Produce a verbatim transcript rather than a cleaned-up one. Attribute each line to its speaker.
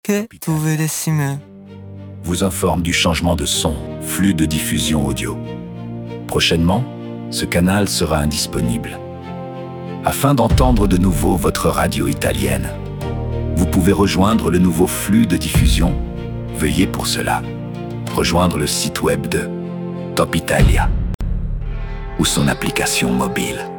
Speaker 1: che tu vedessi me.
Speaker 2: Vous informe du changement de son, flux de diffusion audio. Prochainement, ce canal sera indisponible. Afin d'entendre de nouveau votre radio italienne, vous pouvez rejoindre le nouveau flux de diffusion. Veuillez pour cela rejoindre le site web de Top Italia ou son application mobile.